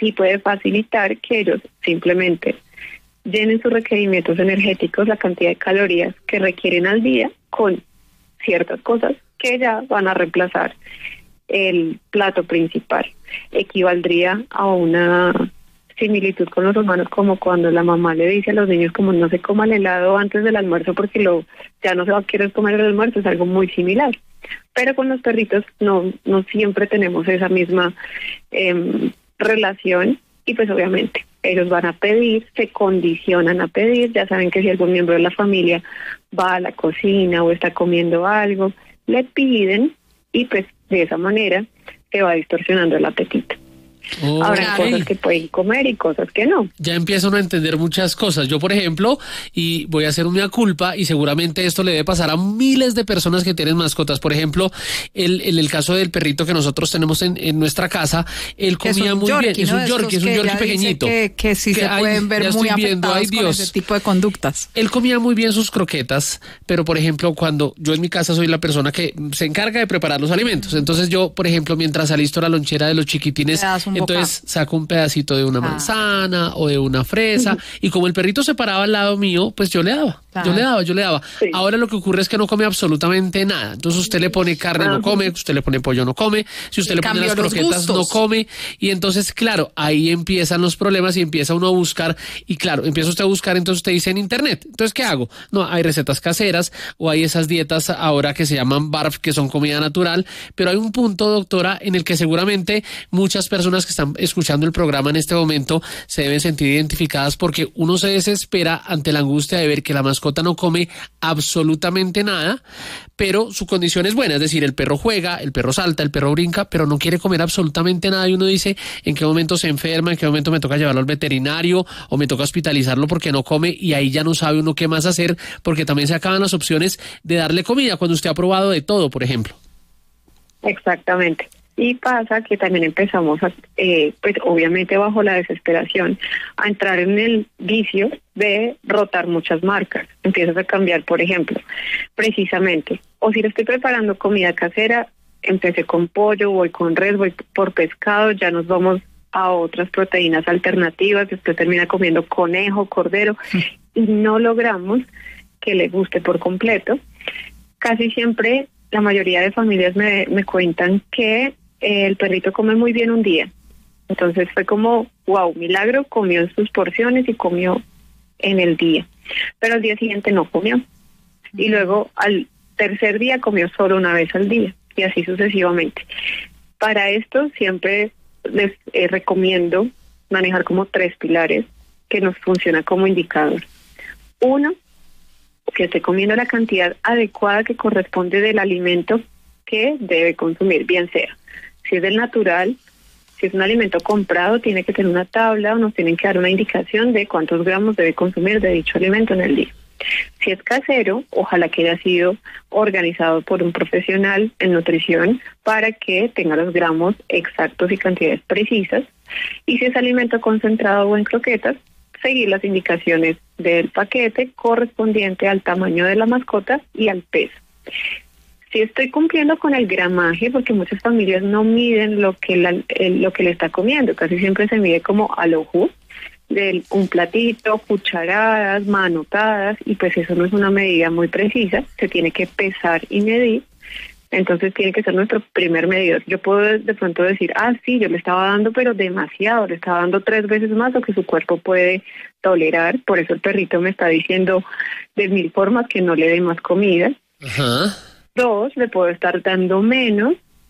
y puede facilitar que ellos simplemente llenen sus requerimientos energéticos, la cantidad de calorías que requieren al día, con ciertas cosas que ya van a reemplazar el plato principal. Equivaldría a una similitud con los humanos, como cuando la mamá le dice a los niños como no se coma el helado antes del almuerzo porque ya no se va a querer comer el almuerzo. Es algo muy similar. Pero con los perritos no siempre tenemos esa misma relación, y pues obviamente ellos van a pedir, se condicionan a pedir. Ya saben que si algún miembro de la familia va a la cocina o está comiendo algo, le piden, y pues de esa manera se va distorsionando el apetito. Habrá cosas que pueden comer y cosas que no. Ya empiezo a entender muchas cosas. Yo, por ejemplo, y voy a hacer una culpa, y seguramente esto le debe pasar a miles de personas que tienen mascotas. Por ejemplo, el caso del perrito que nosotros tenemos en nuestra casa, él comía muy bien. Es un Yorkie, pequeñito. Que sí se pueden ver muy afectados con ese tipo de conductas. Él comía muy bien sus croquetas, pero, por ejemplo, cuando yo en mi casa soy la persona que se encarga de preparar los alimentos. Entonces yo, por ejemplo, mientras alisto la lonchera de los chiquitines, entonces saco un pedacito de una manzana o de una fresa, y como el perrito se paraba al lado mío, pues yo le daba. Yo le daba. Sí. Ahora lo que ocurre es que no come absolutamente nada. Entonces usted le pone carne, no come; usted le pone pollo, no come; si usted le pone las croquetas, no come. Y entonces, claro, ahí empiezan los problemas y empieza uno a buscar. Y claro, empieza usted a buscar, entonces usted dice en internet, entonces, ¿qué hago? No, hay recetas caseras, o hay esas dietas ahora que se llaman BARF, que son comida natural. Pero hay un punto, doctora, en el que seguramente muchas personas que están escuchando el programa en este momento se deben sentir identificadas, porque uno se desespera ante la angustia de ver que la mascota no come absolutamente nada, pero su condición es buena. Es decir, el perro juega, el perro salta, el perro brinca, pero no quiere comer absolutamente nada, y uno dice, ¿en qué momento se enferma? ¿En qué momento me toca llevarlo al veterinario o me toca hospitalizarlo porque no come? Y ahí ya no sabe uno qué más hacer, porque también se acaban las opciones de darle comida cuando usted ha probado de todo, por ejemplo. Exactamente. Y pasa que también empezamos pues obviamente bajo la desesperación, a entrar en el vicio de rotar muchas marcas. Empiezas a cambiar, por ejemplo, precisamente, o si le estoy preparando comida casera, empecé con pollo, voy con res, voy por pescado, ya nos vamos a otras proteínas alternativas, después termina comiendo conejo, cordero, y no logramos que le guste por completo. Casi siempre la mayoría de familias me cuentan que el perrito come muy bien un día. Entonces fue como, wow, milagro, comió en sus porciones y comió en el día. Pero al día siguiente no comió. Y luego al tercer día comió solo una vez al día, y así sucesivamente. Para esto siempre les recomiendo manejar como 3 pilares que nos funcionan como indicador. 1, que esté comiendo la cantidad adecuada que corresponde del alimento que debe consumir, bien sea, si es del natural, si es un alimento comprado, tiene que tener una tabla o nos tienen que dar una indicación de cuántos gramos debe consumir de dicho alimento en el día. Si es casero, ojalá que haya sido organizado por un profesional en nutrición para que tenga los gramos exactos y cantidades precisas. Y si es alimento concentrado o en croquetas, seguir las indicaciones del paquete correspondiente al tamaño de la mascota y al peso. Si estoy cumpliendo con el gramaje, porque muchas familias no miden lo que le está comiendo, casi siempre se mide como al ojo, de un platito, cucharadas, manotadas, y pues eso no es una medida muy precisa, se tiene que pesar y medir. Entonces tiene que ser nuestro primer medidor. Yo puedo de pronto decir, sí, yo le estaba dando pero demasiado, le estaba dando 3 veces más lo que su cuerpo puede tolerar, por eso el perrito me está diciendo de 1000 formas que no le dé más comida. Ajá. 2, le puedo estar dando menos,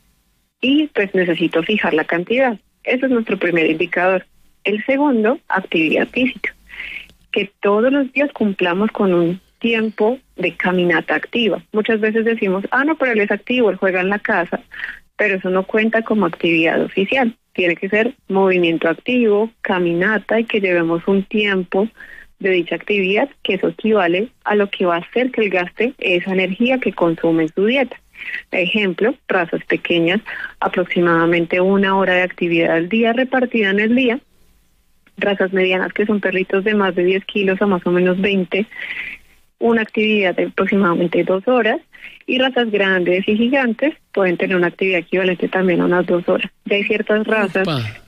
y pues necesito fijar la cantidad. Ese es nuestro primer indicador. El segundo, actividad física. Que todos los días cumplamos con un tiempo de caminata activa. Muchas veces decimos, no, pero él es activo, él juega en la casa, pero eso no cuenta como actividad oficial. Tiene que ser movimiento activo, caminata, y que llevemos un tiempo de dicha actividad, que eso equivale a lo que va a hacer que él gaste esa energía que consume en su dieta. Ejemplo, razas pequeñas, aproximadamente 1 hora de actividad al día repartida en el día. Razas medianas, que son perritos de más de 10 kilos a más o menos 20, una actividad de aproximadamente 2 horas, y razas grandes y gigantes pueden tener una actividad equivalente también a unas 2 horas. Ya hay ciertas razas